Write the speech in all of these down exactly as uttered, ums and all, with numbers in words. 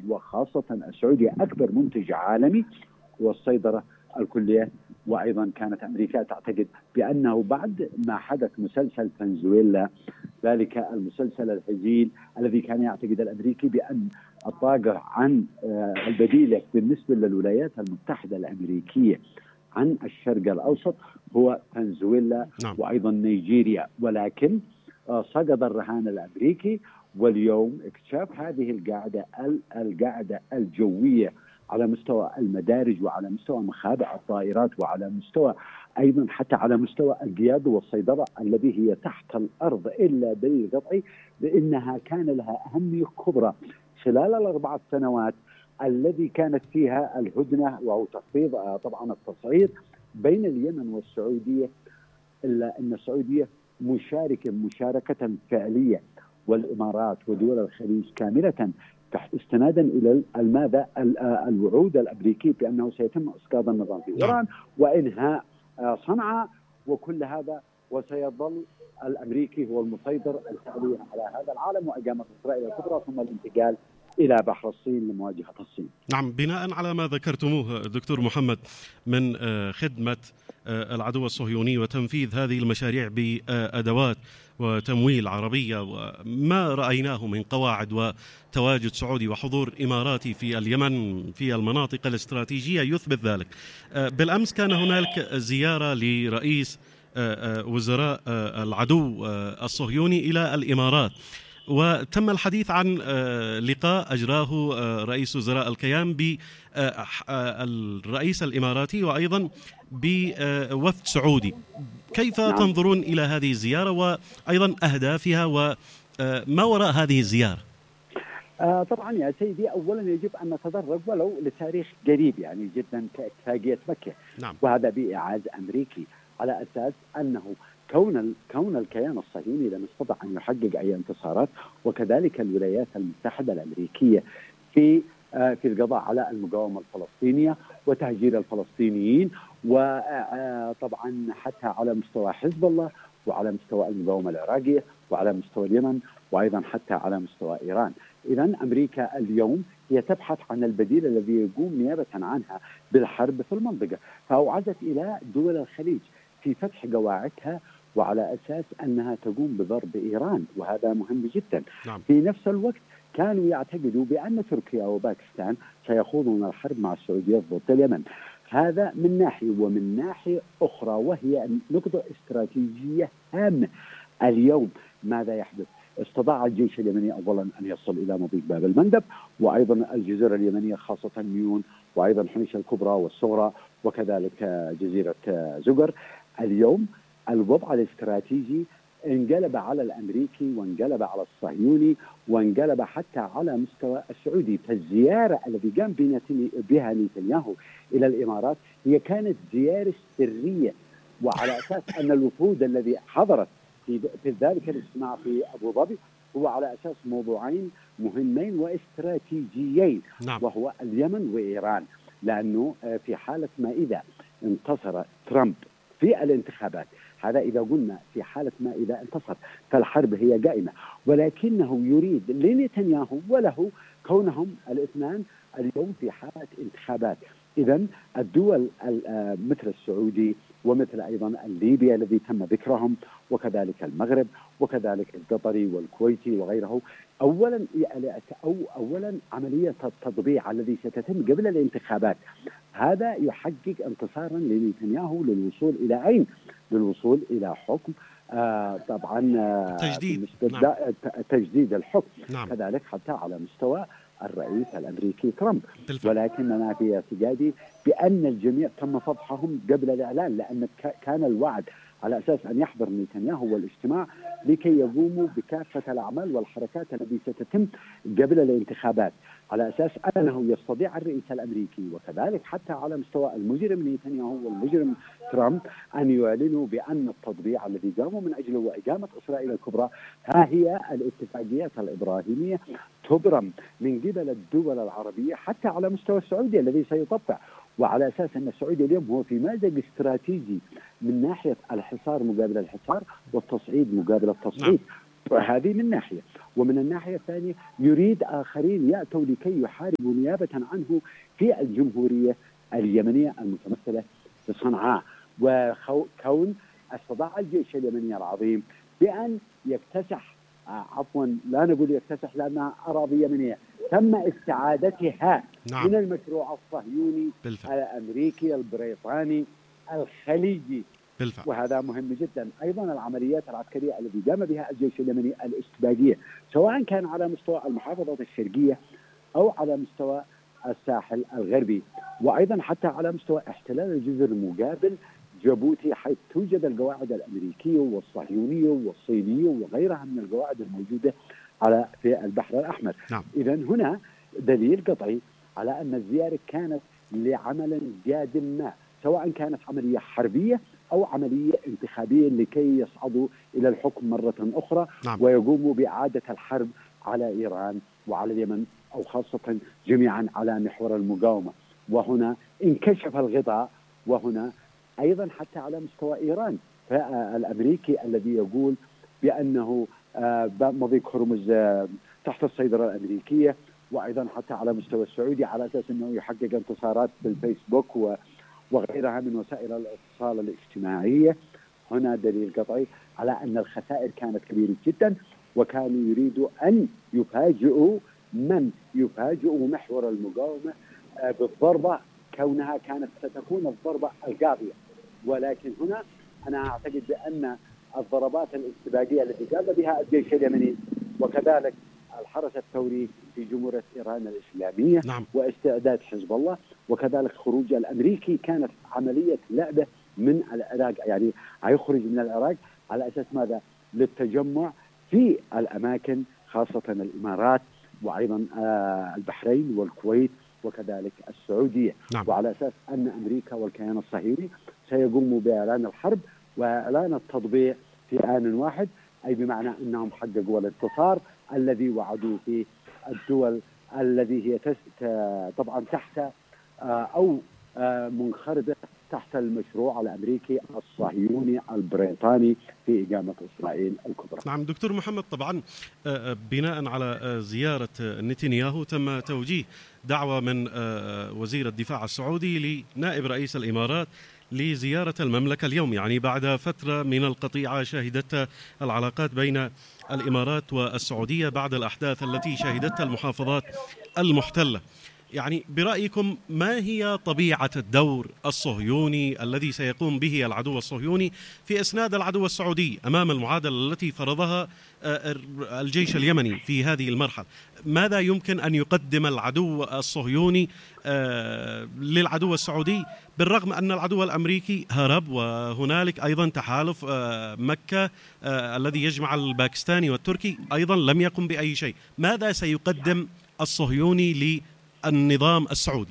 وخاصة السعودية أكبر منتج عالمي والسيطرة الكلية. وأيضا كانت أمريكا تعتقد بأنه بعد ما حدث مسلسل فنزويلا، ذلك المسلسل الهزيل الذي كان يعتقد الأمريكي بأن الطاقة عن البديلة بالنسبة للولايات المتحدة الأمريكية عن الشرق الأوسط هو فنزويلا نعم. وأيضا نيجيريا، ولكن سقط الرهان الأمريكي. واليوم اكتشاف هذه القاعدة القاعدة الجوية على مستوى المدارج وعلى مستوى مخابئ الطائرات وعلى مستوى أيضا حتى على مستوى القيادة والسيطرة التي هي تحت الأرض، إلا دليل قطعي بأنها كان لها أهمية كبرى خلال الأربع سنوات الذي كانت فيها الهدنة أو تخفيض طبعا التصعيد بين اليمن والسعودية، إلا أن السعودية مشاركة مشاركة فعلية والإمارات ودول الخليج كاملة استنادا إلى الماذا الوعود الأمريكية بأنه سيتم إسقاط النظام في إيران وإنهاء صنعاء وكل هذا، وسيظل الأمريكي هو المسيطر الفعلي على هذا العالم وإقامة إسرائيل الكبرى ثم الانتقال إلى بحر الصين لمواجهة الصين. نعم، بناء على ما ذكرتموه دكتور محمد من خدمة العدو الصهيوني وتنفيذ هذه المشاريع بأدوات وتمويل عربية، وما رأيناه من قواعد وتواجد سعودي وحضور إماراتي في اليمن في المناطق الاستراتيجية يثبت ذلك. بالأمس كان هناك زيارة لرئيس وزراء العدو الصهيوني إلى الإمارات، وتم الحديث عن لقاء أجراه رئيس وزراء الكيان بالرئيس الإماراتي وأيضا بوفد سعودي. كيف نعم. تنظرون إلى هذه الزيارة وأيضا أهدافها وما وراء هذه الزيارة؟ آه طبعا يا سيدي، أولا يجب أن نتدرج ولو لتاريخ قريب يعني جدا كاتفاقية مكة. نعم. وهذا بإعاز أمريكي على أساس أنه كون كون الكيان الصهيوني لم يستطع أن يحقق أي انتصارات، وكذلك الولايات المتحدة الأمريكية في في القضاء على المقاومة الفلسطينية وتهجير الفلسطينيين، وطبعا حتى على مستوى حزب الله وعلى مستوى المقاومة العراقية وعلى مستوى اليمن وأيضا حتى على مستوى إيران. إذن أمريكا اليوم هي تبحث عن البديل الذي يقوم نيابة عنها بالحرب في المنطقة، فأوعزت إلى دول الخليج في فتح قواعدها وعلى أساس أنها تقوم بضرب إيران، وهذا مهم جدا. نعم. في نفس الوقت كانوا يعتقدوا بأن تركيا وباكستان سيخوضون الحرب مع السعودية ضد اليمن. هذا من ناحية، ومن ناحية أخرى وهي نقطة استراتيجية هامة اليوم ماذا يحدث؟ استطاع الجيش اليمني أولا أن يصل إلى مضيق باب المندب وأيضا الجزر اليمنية خاصة ميون وأيضا حنيش الكبرى والصغرى وكذلك جزيرة زقر. اليوم الوضع الاستراتيجي انقلب على الأمريكي وانقلب على الصهيوني وانقلب حتى على مستوى السعودي. فالزيارة التي قام بها نتنياهو إلى الإمارات هي كانت زيارة سرية، وعلى أساس أن الوفود الذي حضرت في ذلك الاجتماع في أبو ظبي هو على أساس موضوعين مهمين واستراتيجيين. نعم. وهو اليمن وإيران، لأنه في حالة ما إذا انتصر ترامب في الانتخابات، هذا إذا قلنا في حالة ما إذا انتصر فالحرب هي قائمة، ولكنه يريد لنتنياهو وله كونهم الاثنان اليوم في حالة انتخابات. إذن الدول مثل السعودي ومثل أيضا الليبيا الذي تم ذكرهم وكذلك المغرب وكذلك القطري والكويتي وغيره، أولا أو أولا عملية التطبيع الذي ستتم قبل الانتخابات هذا يحقق انتصارا لنتنياهو للوصول إلى أين؟ للوصول إلى حكم آه طبعا آه تجديد. نعم. تجديد الحكم. نعم. كذلك حتى على مستوى الرئيس الأمريكي ترامب. بالفعل. ولكننا في اعتقادي بأن الجميع تم فضحهم قبل الإعلان، لأن كان الوعد على أساس أن يحضر نتنياهو والاجتماع لكي يقوموا بكافة الأعمال والحركات التي ستتم قبل الانتخابات، على أساس أنه يستطيع الرئيس الأمريكي وكذلك حتى على مستوى المجرم نتنياهو والمجرم ترامب أن يعلنوا بأن التطبيع الذي قاموا من أجله وإقامة إسرائيل الكبرى ها هي الاتفاقيات الإبراهيمية تبرم من قبل الدول العربية حتى على مستوى السعودية الذي سيطبع، وعلى أساس أن السعودية اليوم هو في مازق استراتيجي من ناحية الحصار مقابل الحصار والتصعيد مقابل التصعيد. وهذه من ناحية. ومن الناحية الثانية يريد آخرين يأتوا لكي يحاربوا نيابة عنه في الجمهورية اليمنية المتمثلة في صنعاء. وكون استطاع الجيش اليمني العظيم بأن يكتسح، عفوا لا نقول يكتسح لأنها أراضي يمنية، تم استعادتها نعم. من المشروع الصهيوني بالفعل. الأمريكي البريطاني الخليجي بالفعل. وهذا مهم جدا. أيضا العمليات العسكرية التي قام بها الجيش اليمني الاستباقية، سواء كان على مستوى المحافظة الشرقية أو على مستوى الساحل الغربي، وأيضا حتى على مستوى احتلال الجزر المقابل جيبوتي، حيث توجد القواعد الأمريكية والصهيونية والصينية وغيرها من القواعد الموجودة على في البحر الأحمر. نعم. إذا هنا دليل قطعي على أن الزيارة كانت لعمل جاد ما، سواء كانت عملية حربية أو عملية انتخابية لكي يصعدوا إلى الحكم مرة أخرى. نعم. ويقوموا بإعادة الحرب على إيران وعلى اليمن، أو خاصة جميعا على محور المقاومة. وهنا انكشف الغطاء. وهنا أيضا حتى على مستوى إيران، فالأمريكي الذي يقول بأنه مضيق هرمز تحت السيطرة الأمريكية، وأيضا حتى على مستوى السعودي على أساس أنه يحقق انتصارات في الفيسبوك وغيرها من وسائل الاتصال الاجتماعية. هنا دليل قطعي على أن الخسائر كانت كبيرة جدا، وكانوا يريدوا أن يفاجئوا من يفاجئوا محور المقاومة بالضربة، كونها كانت ستكون الضربة القاضية. ولكن هنا أنا أعتقد بأن الضربات الاستباقية التي قام بها الجيش اليمني وكذلك الحرس الثوري في جمهورية إيران الإسلامية نعم. واستعداد حزب الله وكذلك خروج الأمريكي كانت عملية لعبة من العراق، يعني هيخرج من العراق على أساس ماذا؟ للتجمع في الأماكن خاصة الإمارات وأيضا البحرين والكويت وكذلك السعودية. نعم. وعلى أساس أن أمريكا والكيان الصهيوني سيقوموا بإعلان الحرب وإعلان التطبيع في آن واحد، أي بمعنى أنهم حققوا الانتصار الذي وعدوا فيه الدول الذي هي طبعا تحت أو منخرطة تحت المشروع الأمريكي الصهيوني البريطاني في إقامة إسرائيل الكبرى. نعم دكتور محمد، طبعا بناء على زيارة نتنياهو تم توجيه دعوة من وزير الدفاع السعودي لنائب رئيس الإمارات لزيارة المملكة اليوم، يعني بعد فترة من القطيعة شهدتها العلاقات بين الإمارات والسعودية بعد الأحداث التي شهدتها المحافظات المحتلة. يعني برأيكم ما هي طبيعة الدور الصهيوني الذي سيقوم به العدو الصهيوني في إسناد العدو السعودي أمام المعادلة التي فرضها الجيش اليمني في هذه المرحلة؟ ماذا يمكن أن يقدم العدو الصهيوني للعدو السعودي، بالرغم أن العدو الأمريكي هرب وهنالك أيضا تحالف مكة الذي يجمع الباكستاني والتركي أيضا لم يقم بأي شيء؟ ماذا سيقدم الصهيوني للعدو النظام السعودي؟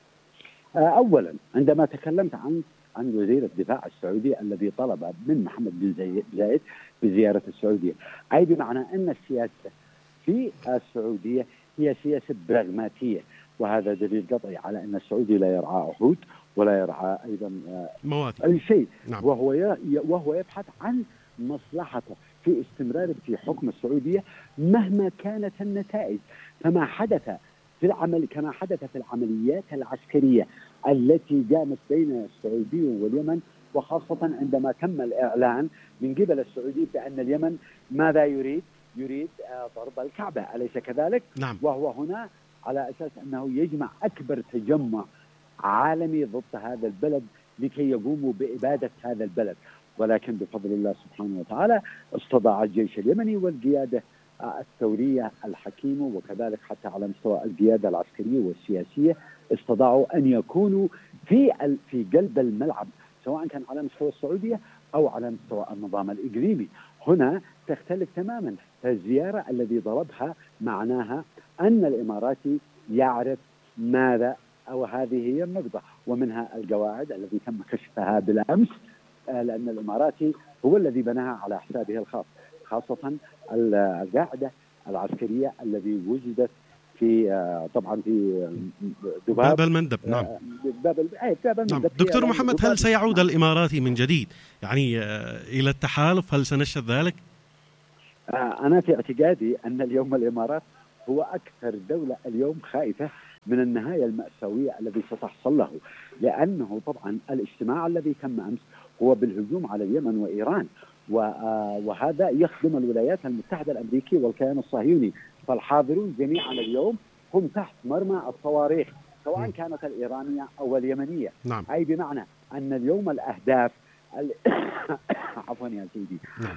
أولا عندما تكلمت عن عن وزير الدفاع السعودي الذي طلب من محمد بن زايد بزيارة السعودية، أي بمعنى أن السياسة في السعودية هي سياسة براغماتية، وهذا دليل قطعي على أن السعودي لا يرعى عهود ولا يرعى أيضا مواثيق أي شيء. نعم. وهو وهو يبحث عن مصلحته في استمرار في حكم السعودية مهما كانت النتائج. فما حدث في العمل كما حدث في العمليات العسكرية التي قامت بين السعودية واليمن، وخاصة عندما تم الإعلان من قبل السعودية بأن اليمن ماذا يريد؟ يريد ضرب الكعبة، أليس كذلك؟ نعم. وهو هنا على أساس أنه يجمع أكبر تجمع عالمي ضد هذا البلد لكي يقوموا بإبادة هذا البلد. ولكن بفضل الله سبحانه وتعالى استطاع الجيش اليمني والقيادة الثورية الحكيمة وكذلك حتى على مستوى القيادة العسكرية والسياسية استطاعوا أن يكونوا في في قلب الملعب، سواء كان على مستوى السعودية أو على مستوى النظام الإقليمي. هنا تختلف تماما. الزيارة الذي ضربها معناها أن الإماراتي يعرف ماذا، أو هذه هي النقطة، ومنها القواعد التي تم كشفها بالأمس، لأن الإماراتي هو الذي بناها على حسابه الخاص، خاصة القاعدة العسكرية التي وجدت في طبعا في دباب باب المندب. نعم. باب المندب. نعم. دكتور محمد، هل سيعود الإماراتي من جديد يعني إلى التحالف؟ هل سنشهد ذلك؟ أنا في اعتقادي أن اليوم الإمارات هو أكثر دولة اليوم خائفة من النهاية المأساوية الذي ستحصل له، لأنه طبعا الاجتماع الذي تم أمس هو بالهجوم على اليمن وإيران، وهذا يخدم الولايات المتحدة الأمريكية والكيان الصهيوني. فالحاضرون جميعا اليوم هم تحت مرمى الصواريخ، سواء كانت الإيرانية أو اليمنية. نعم. أي بمعنى أن اليوم الأهداف عفوا يا سيدي نعم.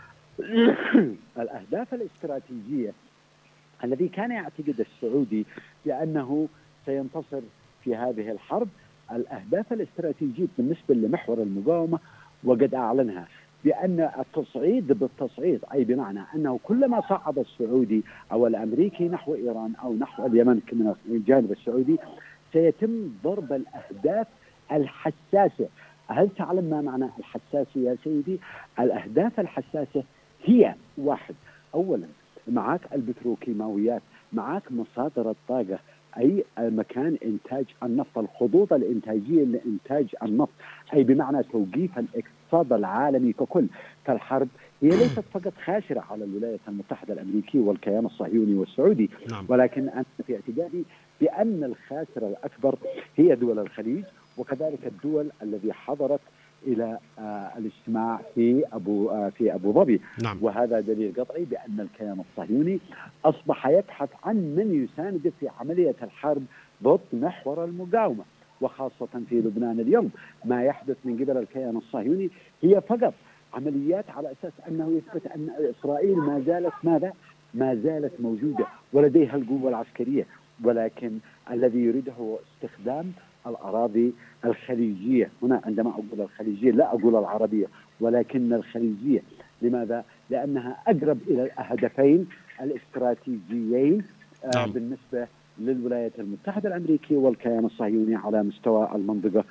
الأهداف الاستراتيجية الذي كان يعتقد السعودي بأنه سينتصر في هذه الحرب، الأهداف الاستراتيجية بالنسبة لمحور المقاومة وقد أعلنها بأن التصعيد بالتصعيد، أي بمعنى أنه كلما صعد السعودي أو الأمريكي نحو إيران أو نحو اليمن من الجانب السعودي سيتم ضرب الأهداف الحساسة. هل تعلم ما معنى الحساسة يا سيدي؟ الأهداف الحساسة هي واحد، أولا معك البتروكيماويات، معك مصادر الطاقة، أي مكان إنتاج النفط، الخطوط الإنتاجية لإنتاج النفط، أي بمعنى توقيف الاقتصاد العالمي ككل. فالحرب هي ليست فقط خاسرة على الولايات المتحدة الأمريكية والكيان الصهيوني والسعودي، نعم. ولكن أنا في اعتقادي بأن الخاسرة الأكبر هي دول الخليج، وكذلك الدول التي حضرت إلى آه الاجتماع في أبو آه في أبو ظبي. نعم. وهذا دليل قطعي بأن الكيان الصهيوني أصبح يبحث عن من يسانده في عملية الحرب ضد محور المقاومة، وخاصة في لبنان اليوم ما يحدث من قبل الكيان الصهيوني هي فقط عمليات على أساس أنه يثبت أن إسرائيل ما زالت ماذا؟ ما زالت موجودة ولديها القوة العسكرية، ولكن الذي يريده هو استخدام الأراضي الخليجية. هنا عندما أقول الخليجية لا أقول العربية ولكن الخليجية. لماذا؟ لأنها أقرب إلى الهدفين الاستراتيجيين نعم. بالنسبة للولايات المتحدة الأمريكية والكيان الصهيوني على مستوى المنطقة،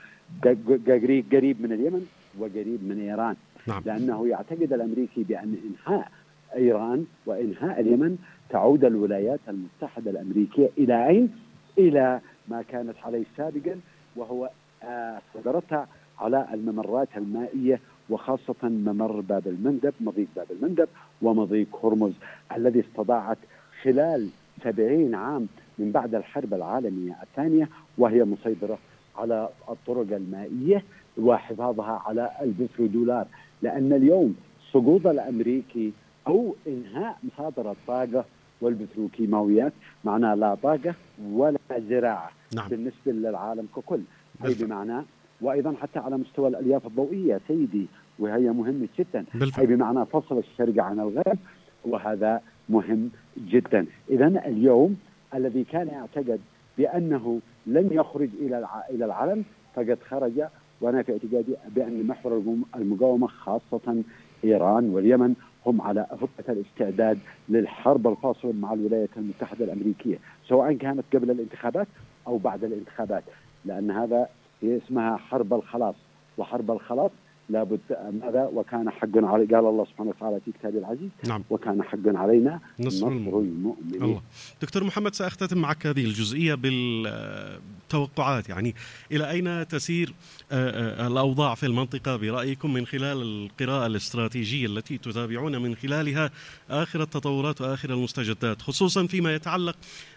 قريب من اليمن وقريب من إيران. نعم. لأنه يعتقد الأمريكي بأن إنهاء إيران وإنهاء اليمن تعود الولايات المتحدة الأمريكية إلى أين؟ إلى ما كانت عليه سابقا، وهو قدرتها على الممرات المائية، وخاصة ممر باب المندب، مضيق باب المندب ومضيق هرمز الذي استطاعت خلال سبعين عام من بعد الحرب العالمية الثانية وهي مسيطرة على الطرق المائية وحفاظها على البترودولار. لأن اليوم سقوط الأمريكي أو إنهاء مصادر الطاقة والبتروكيماويات معناه لا طاقة ولا زراعة. نعم. بالنسبة للعالم ككل، أي بمعنى وأيضا حتى على مستوى الألياف الضوئية سيدي، وهي مهمة جدا، أي بمعنى فصل الشرق عن الغرب، وهذا مهم جدا. إذا اليوم الذي كان يعتقد بأنه لن يخرج إلى إلى العلم فقد خرج. وأنا في اعتقادي بأن محور المقاومة خاصة إيران واليمن هم على أفقة الاستعداد للحرب الفاصلة مع الولايات المتحدة الأمريكية، سواء كانت قبل الانتخابات أو بعد الانتخابات، لأن هذا هي اسمها حرب الخلاص. وحرب الخلاص لابد ماذا؟ وكان حق علي، قال الله سبحانه وتعالى في كتابه العزيز. نعم. وكان حق علينا نصر المؤمنين. الله. دكتور محمد، سأختتم معك هذه الجزئية بالتوقعات، يعني إلى أين تسير الأوضاع في المنطقة برأيكم من خلال القراءة الاستراتيجية التي تتابعون من خلالها آخر التطورات وآخر المستجدات، خصوصا فيما يتعلق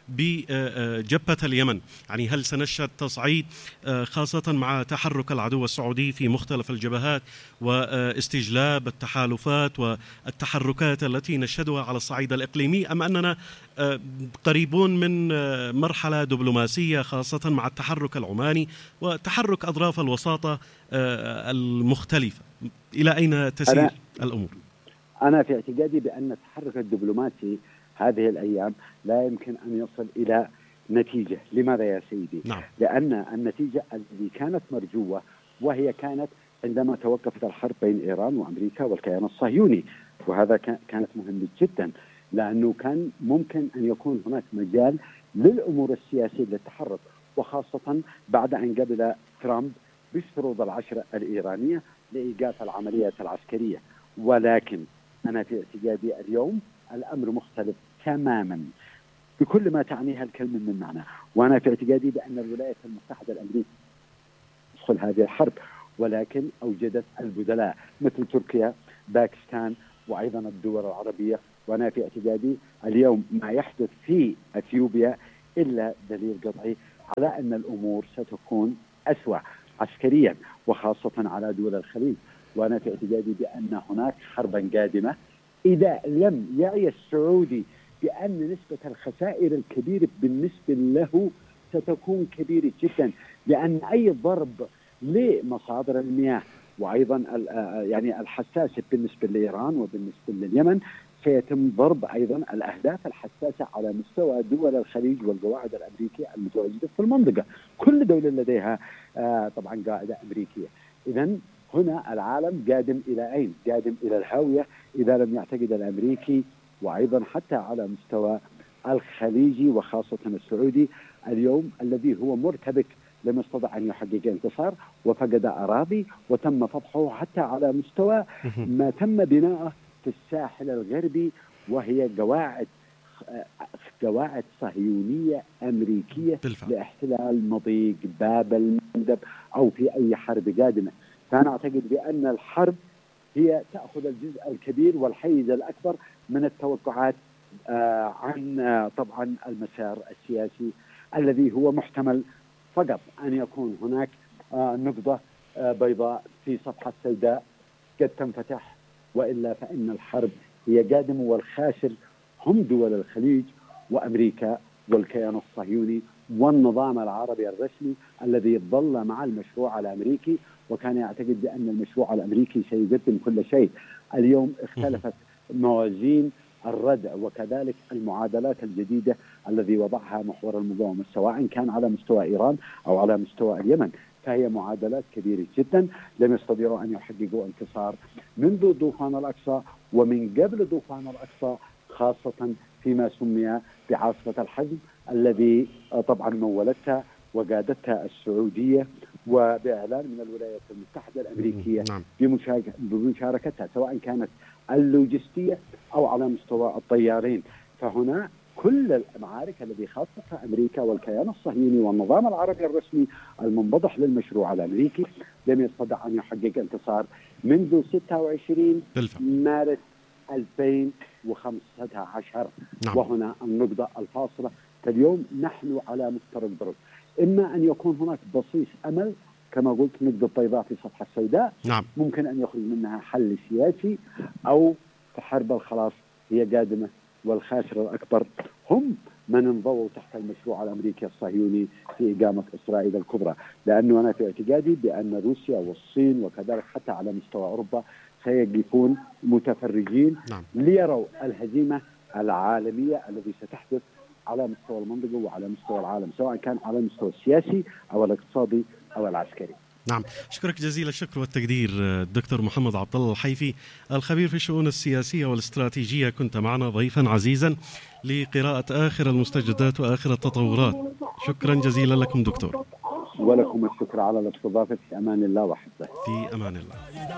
بجبهة اليمن؟ يعني هل سنشهد تصعيد خاصة مع تحرك العدو السعودي في مختلف الجبهات واستجلاب التحالفات والتحركات التي نشهدها على الصعيد الإقليمي، أم أننا قريبون من مرحلة دبلوماسية خاصة مع التحرك العماني وتحرك أطراف الوساطة المختلفة؟ إلى أين تسير أنا الأمور؟ أنا في اعتقادي بأن التحرك الدبلوماسي هذه الأيام لا يمكن أن يصل إلى نتيجة. لماذا يا سيدي؟ نعم. لأن النتيجة التي كانت مرجوة وهي كانت عندما توقفت الحرب بين إيران وأمريكا والكيان الصهيوني، وهذا كانت مهمة جدا، لأنه كان ممكن أن يكون هناك مجال للأمور السياسية للتحرك، وخاصة بعد أن قبل ترامب بالشروط العشرة الإيرانية لإيقاف العمليات العسكرية. ولكن أنا في اعتقادي اليوم الأمر مختلف تماما بكل ما تعنيها الكلمة من معنى. وأنا في اعتقادي بأن الولايات المتحدة الأمريكية تدخل هذه الحرب، ولكن أوجدت البدلاء مثل تركيا، باكستان، وأيضا الدول العربية وأنا في اعتقادي اليوم ما يحدث في أثيوبيا إلا دليل قطعي على أن الأمور ستكون أسوأ عسكريا وخاصة على دول الخليج. وأنا في اعتقادي بأن هناك حربا قادمة إذا لم يعي السعودي بأن نسبة الخسائر الكبيرة بالنسبة له ستكون كبيرة جدا، لأن أي ضرب لمصادر المياه وأيضا يعني الحساسة بالنسبة لإيران وبالنسبة لليمن سيتم ضرب أيضا الأهداف الحساسة على مستوى دول الخليج والقواعد الأمريكية المتواجدة في المنطقة. كل دولة لديها طبعا قاعدة أمريكية. إذن هنا العالم قادم إلى أين؟ قادم إلى الهاوية إذا لم يعتقد الأمريكي وأيضا حتى على مستوى الخليجي وخاصة السعودي اليوم الذي هو مرتبك لم يستطع أن يحقق انتصار وفقد أراضي وتم فضحه حتى على مستوى ما تم بناءه في الساحل الغربي، وهي قواعد قواعد صهيونية أمريكية بالفعل. لاحتلال مضيق باب المندب أو في أي حرب قادمة. فأنا أعتقد بأن الحرب هي تأخذ الجزء الكبير والحيز الأكبر من التوقعات آه عن آه طبعا المسار السياسي الذي هو محتمل فقط أن يكون هناك آه نقطة آه بيضاء في صفحة سوداء قد تنفتح، وإلا فإن الحرب هي قادمة والخاسر هم دول الخليج وأمريكا والكيان الصهيوني والنظام العربي الرسمي الذي ظل مع المشروع الأمريكي وكان يعتقد بأن المشروع الأمريكي سيقدم كل شيء. اليوم اختلفت موازين الردع وكذلك المعادلات الجديدة الذي وضعها محور المقاومة سواء كان على مستوى إيران أو على مستوى اليمن، فهي معادلات كبيرة جدا لم يستطيعوا أن يحققوا انتصار منذ طوفان الأقصى ومن قبل طوفان الأقصى، خاصة فيما سمي بعاصفة الحزم الذي طبعا مولتها وقادتها السعودية وبإعلان من الولايات المتحدة الأمريكية بمشاركتها سواء كانت اللوجستية أو على مستوى الطيارين. فهنا كل المعارك التي خاصتها أمريكا والكيان الصهيوني والنظام العربي الرسمي المنبضح للمشروع الأمريكي لم يستطع أن يحقق انتصار منذ ستة وعشرين مارس ألفين وخمسة عشر. نعم. وهنا النقطة الفاصلة. اليوم نحن على مفترق ضرب، إما أن يكون هناك بصيص أمل كما قلت نقطة بيضاء في صفحة سوداء. نعم. ممكن أن يخرج منها حل سياسي أو حرب الخلاص هي قادمة والخاسر الأكبر هم من انضووا تحت المشروع الأمريكي الصهيوني في إقامة إسرائيل الكبرى. لأنه أنا في اعتقادي بأن روسيا والصين وكذلك حتى على مستوى أوروبا سيقفون متفرجين. نعم. ليروا الهزيمة العالمية التي ستحدث على مستوى المنطقة وعلى مستوى العالم سواء كان على المستوى السياسي أو الاقتصادي أو العسكري. نعم، أشكرك جزيل الشكر والتقدير الدكتور محمد عبد الله الحيفي الخبير في الشؤون السياسية والاستراتيجية. كنت معنا ضيفا عزيزا لقراءة آخر المستجدات وآخر التطورات. شكرا جزيلا لكم دكتور. ولكم الشكر على الاستضافة. في أمان الله وحفظه. في أمان الله.